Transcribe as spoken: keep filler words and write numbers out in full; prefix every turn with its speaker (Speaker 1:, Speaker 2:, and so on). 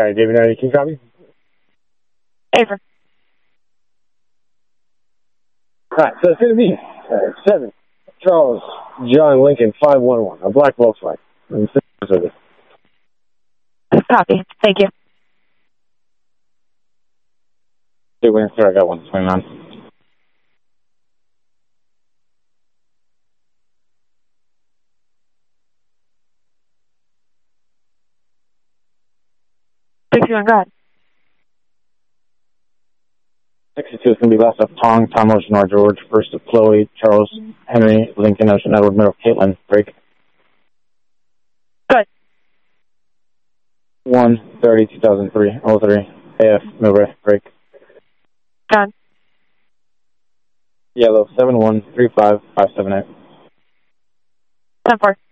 Speaker 1: Scotty, David, ninety, can you copy?
Speaker 2: Avery.
Speaker 1: Alright, so it's going to be uh, seven Charles John Lincoln five one one, a black Volkswagen.
Speaker 2: Copy. Thank you.
Speaker 1: Hey, wait, sorry, I got one twenty-nine.
Speaker 2: sixty-one, go ahead.
Speaker 1: sixty-two is going to be last of Tong, Tom, Ocean, R, George, first of Chloe, Charles, Henry, Lincoln, Ocean, Edward, middle, Caitlin, break.
Speaker 2: Good.
Speaker 1: one thirty, two thousand three, oh three, A F, Milray, break.
Speaker 2: Done.
Speaker 1: Yellow, seven one three five five seven eight.
Speaker 2: ten four.